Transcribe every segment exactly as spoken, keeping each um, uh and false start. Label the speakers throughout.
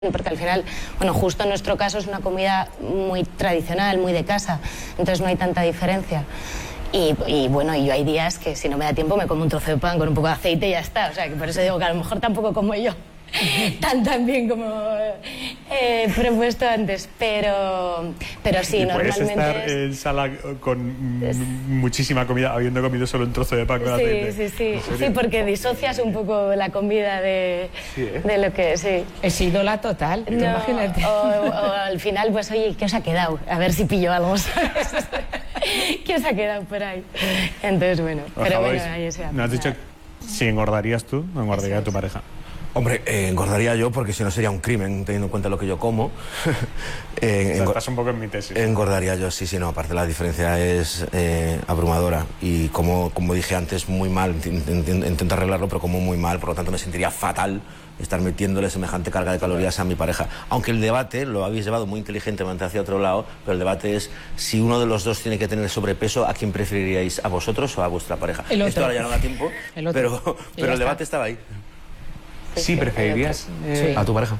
Speaker 1: Porque al final, bueno, justo en nuestro caso es una comida muy tradicional, muy de casa, entonces no hay tanta diferencia. Y, y bueno, yo hay días que si no me da tiempo me como un trozo de pan con un poco de aceite y ya está. O sea, que por eso digo que a lo mejor tampoco como yo tan tan bien como he eh, propuesto antes, pero, pero sí,
Speaker 2: y
Speaker 1: normalmente...
Speaker 2: puedes estar
Speaker 1: es...
Speaker 2: en sala con es... muchísima comida, habiendo comido solo un trozo de pan con
Speaker 1: sí,
Speaker 2: aceite.
Speaker 1: Sí, sí, sí, sí, porque disocias un poco la comida de, sí, ¿eh? de lo que... Sí.
Speaker 3: Es ídola total, no, imagínate.
Speaker 1: O, o al final, pues, oye, ¿qué os ha quedado? A ver si pillo algo, ¿sabes? ¿Qué os ha quedado por ahí? Entonces, bueno,
Speaker 2: Ojalá,
Speaker 1: pero bueno, ahí se va.
Speaker 2: ¿Me has dicho si engordarías tú o engordaría a tu pareja?
Speaker 4: Hombre, eh, engordaría yo porque si no sería un crimen, teniendo en cuenta lo que yo como.
Speaker 2: eh, o sea, estás un poco en mi tesis.
Speaker 4: Engordaría yo, sí, sí, no. Aparte la diferencia es eh, abrumadora y como, como dije antes, muy mal. Intento arreglarlo, pero como muy mal, por lo tanto me sentiría fatal estar metiéndole semejante carga de calorías a mi pareja. Aunque el debate lo habéis llevado muy inteligentemente hacia otro lado, pero el debate es si uno de los dos tiene que tener sobrepeso, ¿a quién preferiríais? ¿A vosotros o a vuestra pareja?
Speaker 3: El otro.
Speaker 4: Esto ahora ya no da tiempo, el pero, pero el debate estaba ahí.
Speaker 5: Sí, ¿preferirías eh,
Speaker 3: sí.
Speaker 5: a tu pareja?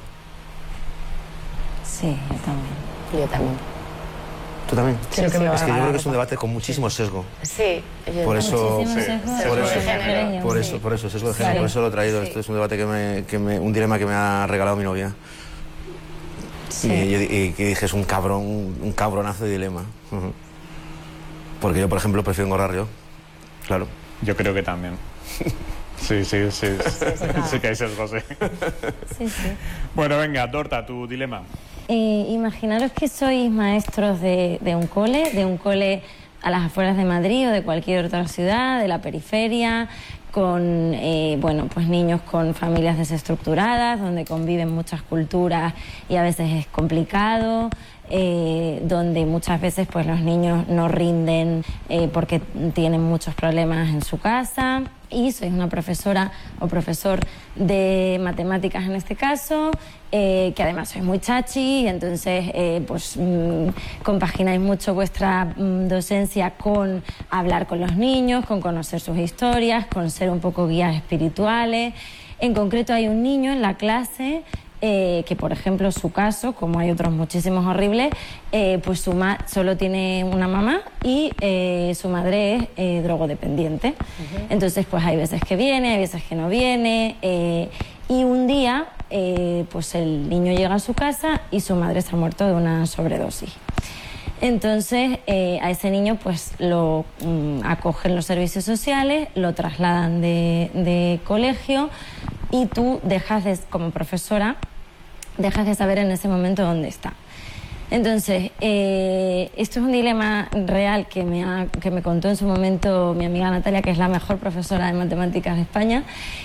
Speaker 6: Sí, yo también.
Speaker 1: Yo también.
Speaker 4: ¿Tú también?
Speaker 3: Creo
Speaker 4: sí,
Speaker 3: que me
Speaker 4: es
Speaker 3: va
Speaker 4: que
Speaker 3: a
Speaker 4: yo creo que
Speaker 3: dar.
Speaker 4: es un debate con muchísimo sesgo.
Speaker 1: Sí. Yo
Speaker 4: por eso,
Speaker 6: muchísimo
Speaker 4: sí,
Speaker 6: sesgo
Speaker 4: sí,
Speaker 6: de
Speaker 4: por, eso,
Speaker 6: género,
Speaker 4: por
Speaker 6: sí.
Speaker 4: eso, por eso, sesgo de género,
Speaker 6: Sí.
Speaker 4: por eso lo he traído.
Speaker 1: Sí.
Speaker 4: Esto es un debate que me, que me, un dilema que me ha regalado mi novia.
Speaker 6: Sí.
Speaker 4: Y que dije, es un cabrón, un cabronazo de dilema. Uh-huh. Porque yo, por ejemplo, prefiero engordar yo. Claro.
Speaker 2: Yo creo que también. Sí, sí, sí. Sí, sí que hay sesgo, sí.
Speaker 6: Sí, sí.
Speaker 2: Bueno, venga, Dorta, tu dilema.
Speaker 6: Eh, imaginaros que sois maestros de, de un cole, de un cole a las afueras de Madrid o de cualquier otra ciudad, de la periferia, con eh, bueno, pues niños con familias desestructuradas, donde conviven muchas culturas y a veces es complicado, eh, donde muchas veces pues los niños no rinden eh, porque tienen muchos problemas en su casa. Y sois una profesora o profesor de matemáticas en este caso, eh, que además sois muy chachi, y entonces eh, pues mmm, compagináis mucho vuestra mmm, docencia con hablar con los niños, con conocer sus historias, con ser un poco guías espirituales. En concreto hay un niño en la clase Eh, que por ejemplo su caso, como hay otros muchísimos horribles, eh, pues su ma solo tiene una mamá y eh, su madre es eh, drogodependiente. Uh-huh. Entonces pues hay veces que viene, hay veces que no viene, eh, y un día eh, pues el niño llega a su casa y su madre se ha muerto de una sobredosis. Entonces eh, a ese niño pues lo mm, acogen los servicios sociales, lo trasladan de, de colegio y tú dejas de, como profesora, dejas de saber en ese momento dónde está. Entonces, eh, esto es un dilema real que me, ha, que me contó en su momento mi amiga Natalia, que es la mejor profesora de matemáticas de España,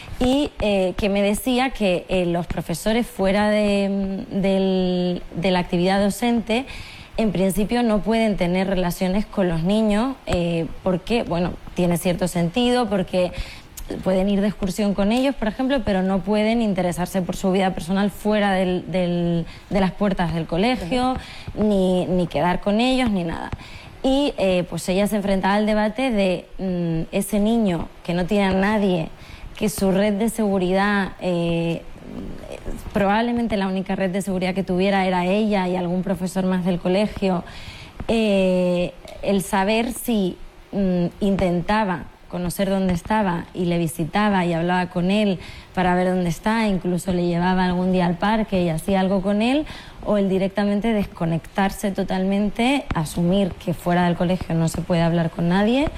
Speaker 6: y eh, que me decía que eh, los profesores fuera de, de, de la actividad docente, en principio no pueden tener relaciones con los niños eh, porque, bueno, tiene cierto sentido, porque pueden ir de excursión con ellos, por ejemplo, pero no pueden interesarse por su vida personal fuera del, del, de las puertas del colegio, ni, ni quedar con ellos, ni nada. Y eh, pues ella se enfrentaba al debate de mmm, ese niño que no tiene a nadie, que su red de seguridad, eh, probablemente la única red de seguridad que tuviera era ella y algún profesor más del colegio, eh, el saber si mmm, intentaba conocer dónde estaba y le visitaba y hablaba con él para ver dónde está, incluso le llevaba algún día al parque y hacía algo con él, o el directamente desconectarse totalmente, asumir que fuera del colegio no se puede hablar con nadie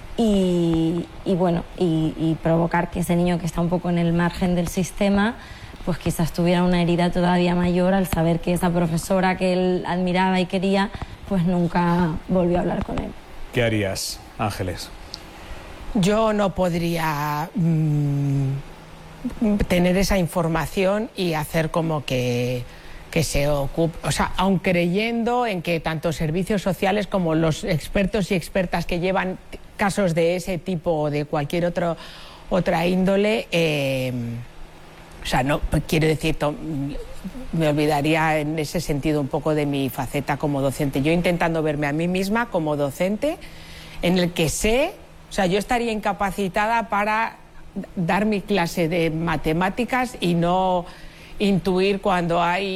Speaker 6: y, y bueno, y, y provocar que ese niño que está un poco en el margen del sistema pues quizás tuviera una herida todavía mayor al saber que esa profesora que él admiraba y quería pues nunca volvió a hablar con él.
Speaker 2: ¿Qué harías, Ángeles?
Speaker 3: Yo no podría mmm, tener esa información y hacer como que, que se ocupe, o sea, aun creyendo en que tanto servicios sociales como los expertos y expertas que llevan casos de ese tipo o de cualquier otro, otra índole, eh, o sea, no quiero decir, me olvidaría en ese sentido un poco de mi faceta como docente. Yo intentando verme a mí misma como docente, en el que sé. O sea, yo estaría incapacitada para dar mi clase de matemáticas y no, intuir cuando hay